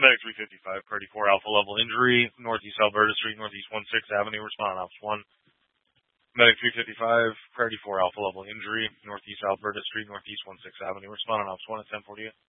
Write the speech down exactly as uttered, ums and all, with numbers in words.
Medic three fifty-five, Priority four, Alpha level injury, Northeast Alberta Street, Northeast sixteenth Avenue, respond on Ops one. Medic three fifty-five, Priority four, Alpha level injury, Northeast Alberta Street, Northeast sixteenth Avenue, respond on Ops one at ten forty-eight.